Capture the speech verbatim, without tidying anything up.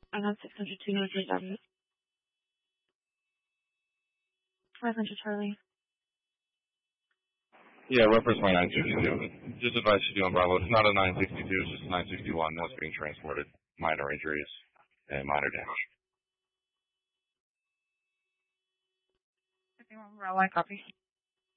I got six hundred two ninety-seven. five hundred Charlie. Yeah, reference my nine sixty-two. Just advice you do on Bravo. It's not a nine sixty-two, it's just a nine sixty-one. That's being transported. Minor injuries and minor damage. fifty-one Bravo, I copy.